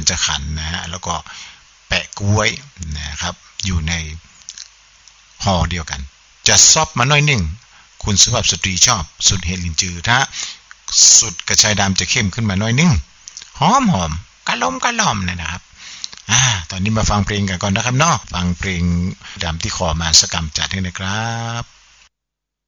จะขันนะฮะแล้วก็แปะกล้วยนะครับอยู่ในห่อเดียวกันจะซอบมาหน่อยนึงคุณสุภาพสตรีชอบสุดเฮลินจือถ้าสุดกระชายดำจะเข้มขึ้นมาหน่อยนึงหอมกะล่อมนะครับตอนนี้มาฟังเพลงกันก่อนนะครับเนาะฟังเพลงดำที่ขอมาสักกำจัดให้นะครับ